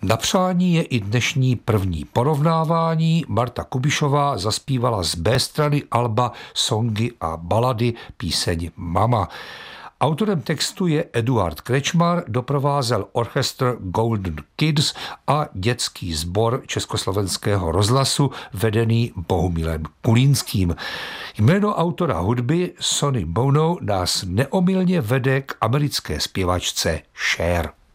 Na přání je i dnešní první porovnávání. Marta Kubišová zaspívala z B strany alba Songy a balady píseň Mama. Autorem textu je Eduard Krečmar, doprovázel orchestr Golden Kids a dětský sbor Československého rozhlasu vedený Bohumilem Kulínským. Jméno autora hudby Sonny Bono nás neomylně vede k americké zpěvačce Cher.